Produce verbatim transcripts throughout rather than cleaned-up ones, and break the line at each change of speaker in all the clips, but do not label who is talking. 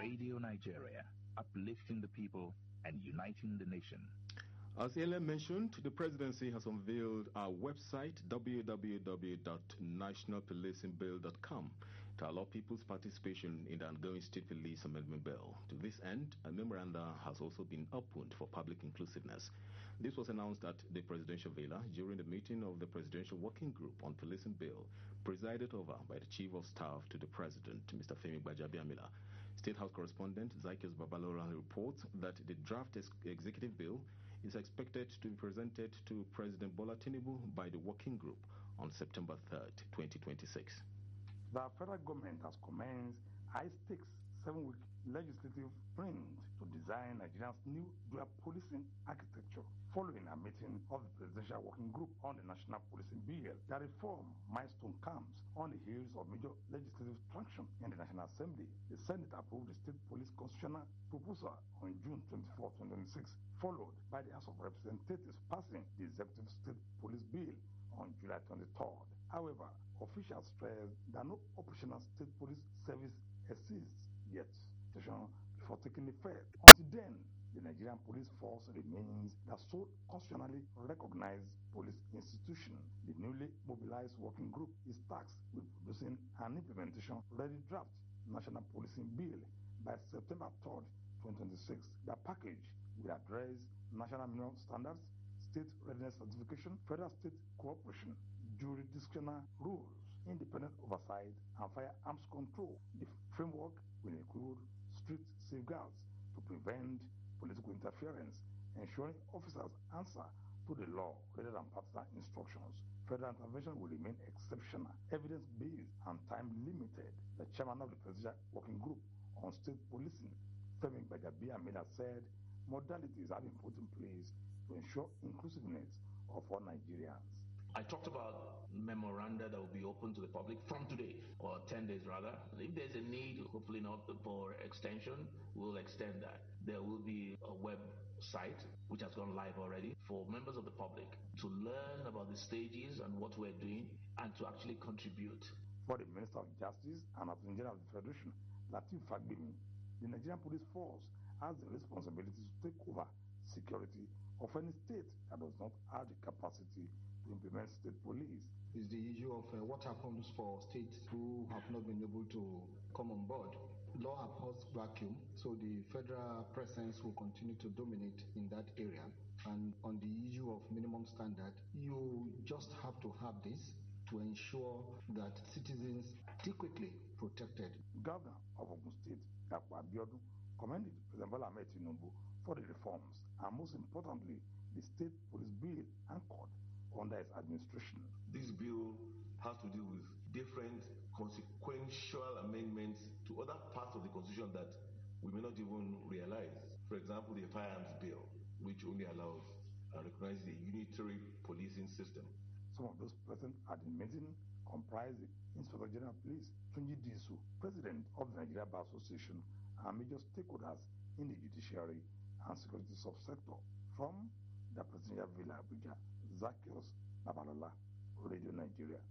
Radio Nigeria, uplifting the people and uniting the nation.
As earlier mentioned, the presidency has unveiled our website w w w dot national policing bill dot com to allow people's participation in the ongoing State Police Amendment Bill. To this end, a memoranda has also been opened for public inclusiveness. This was announced at the presidential villa during the meeting of the Presidential Working Group on Policing Bill, presided over by the Chief of Staff to the President, Mister Femi Gbajabiamila. State House correspondent Zacchaeus Babalola reports that the draft ex executive bill is expected to be presented to President Bola Tinubu by the working group on September third, twenty twenty-six.
The federal government has commenced high-stakes seven-week legislative sprint to design Nigeria's new dual policing architecture following a meeting of the Presidential Working Group on the National Policing Bill. The reform milestone comes on the heels of major legislative traction in the National Assembly. The Senate approved the State Police Constitutional Proposal on June twenty-fourth, twenty twenty-six, followed by the House of Representatives passing the Executive State Police Bill on July twenty-third. However, officials stress that no operational state police service exists yet before taking effect. Until then, the Nigerian police force remains the sole constitutionally recognized police institution. The newly mobilized working group is tasked with producing an implementation-ready draft national policing bill by September third, twenty twenty-six. The package will address national minimum standards, state readiness certification, federal-state cooperation, jurisdictional rules, independent oversight, and firearms control. The framework will include strict safeguards to prevent political interference, ensuring officers answer to the law rather than partisan instructions. Federal intervention will remain exceptional, evidence-based, and time-limited. The chairman of the Presidential Working Group on State Policing, Femi Gbajabiamila, said modalities have been put in place to ensure inclusiveness of all Nigerians.
I talked about memoranda that will be open to the public from today, or ten days rather. If there's a need, hopefully not for extension, we'll extend that. There will be a website which has gone live already for members of the public to learn about the stages and what we're doing and to actually contribute.
For the Minister of Justice and Attorney General of the Federation, Lateef Fagbemi, the Nigerian Police Force has the responsibility to take over security of any state that does not have the capacity to implement state police.
Is the issue of uh, what happens for states who have not been able to come on board. Law upholds vacuum, so the federal presence will continue to dominate in that area. And on the issue of minimum standard, you just have to have this to ensure that citizens are adequately protected.
Governor of Ogun State, Dapo Abiodun, commended President Bola Ahmed Tinubu for the reforms and, most importantly, the state police bill anchored under his administration.
This bill has to do with different consequential amendments to other parts of the Constitution that we may not even realize. For example, the firearms bill, which only allows and recognizes a unitary policing system.
Some of those present at the meeting comprise the Inspector General of Police, Tunji Disu, President of the Nigeria Bar Association, and major stakeholders in the judiciary and security subsector. From the Presidential Villa Abuja, Zacchaeus Babalola, Radio Nigeria.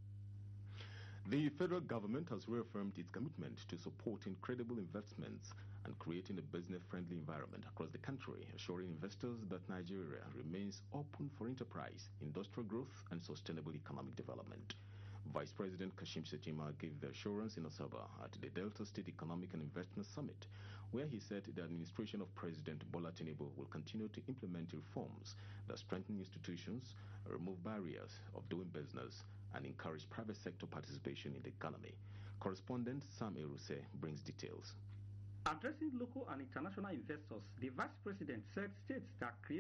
The federal government has reaffirmed its commitment to supporting credible investments and creating a business-friendly environment across the country, assuring investors that Nigeria remains open for enterprise, industrial growth, and sustainable economic development. Vice President Kashim Shettima gave the assurance in Asaba at the Delta State Economic and Investment Summit, where he said the administration of President Bola Tinubu will continue to implement reforms that strengthen institutions, remove barriers of doing business, and encourage private sector participation in the economy. Correspondent Sam Eruse brings details.
Addressing local and international investors, the Vice President said states that create